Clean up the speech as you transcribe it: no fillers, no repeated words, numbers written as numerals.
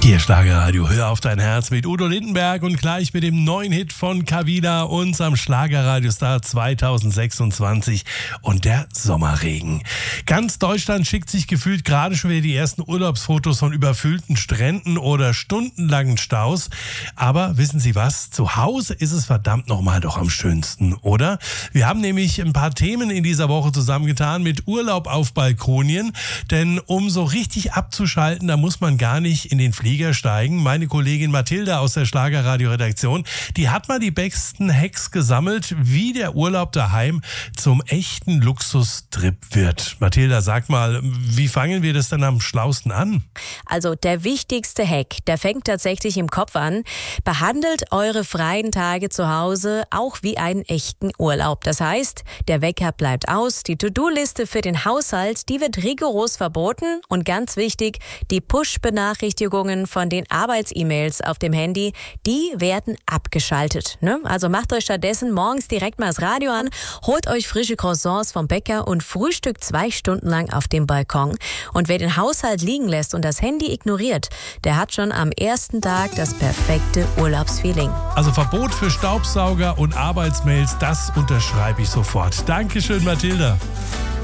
Hier Schlagerradio, hör auf dein Herz mit Udo Lindenberg und gleich mit dem neuen Hit von Kavila, unserem Schlagerradiostar 2026 und der Sommerregen. Ganz Deutschland schickt sich gefühlt gerade schon wieder die ersten Urlaubsfotos von überfüllten Stränden oder stundenlangen Staus. Aber wissen Sie was? Zu Hause ist es verdammt nochmal doch am schönsten, oder? Wir haben nämlich ein paar Themen in dieser Woche zusammengetan mit Urlaub auf Balkonien, denn um so richtig abzuschalten, da muss man gar nicht in den Flieger steigen. Meine Kollegin Mathilda aus der Schlagerradio-Redaktion, die hat mal die besten Hacks gesammelt, wie der Urlaub daheim zum echten Luxustrip wird. Mathilda, sag mal, wie fangen wir das denn am schlausten an? Also der wichtigste Hack, der fängt tatsächlich im Kopf an. Behandelt eure freien Tage zu Hause auch wie einen echten Urlaub. Das heißt, der Wecker bleibt aus, die To-Do-Liste für den Haushalt, die wird rigoros verboten und ganz wichtig, die Push-Benachrichtigungen von den Arbeits-E-Mails auf dem Handy, die werden abgeschaltet. Ne? Also macht euch stattdessen morgens direkt mal das Radio an, holt euch frische Croissants vom Bäcker und frühstückt 2 Stunden lang auf dem Balkon. Und wer den Haushalt liegen lässt und das Handy ignoriert, der hat schon am ersten Tag das perfekte Urlaubsfeeling. Also Verbot für Staubsauger und Arbeitsmails, das unterschreibe ich sofort. Dankeschön, Mathilda.